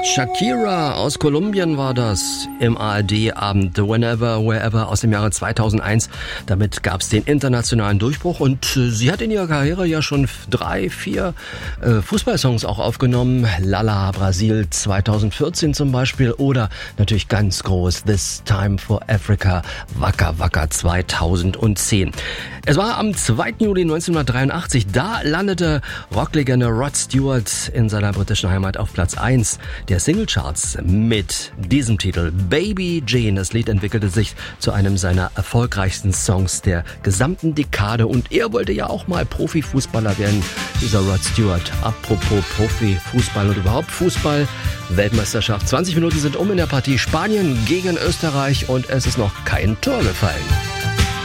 Shakira aus Kolumbien war das im ARD-Abend Whenever, Wherever aus dem Jahre 2001. Damit gab es den internationalen Durchbruch und sie hat in ihrer Karriere ja schon 3, 4 Fußballsongs auch aufgenommen. Lala Brasil 2014 zum Beispiel oder natürlich ganz groß This Time for Africa, Waka Waka 2010. Es war am 2. Juli 1983, da landete Rocklegende Rod Stewart in seiner britischen Heimat auf Platz 1 der Singlecharts mit diesem Titel Baby Jane. Das Lied entwickelte sich zu einem seiner erfolgreichsten Songs der gesamten Dekade und er wollte ja auch mal Profifußballer werden, dieser Rod Stewart. Apropos Profifußball und überhaupt Fußball, Weltmeisterschaft. 20 Minuten sind um in der Partie Spanien gegen Österreich und es ist noch kein Tor gefallen.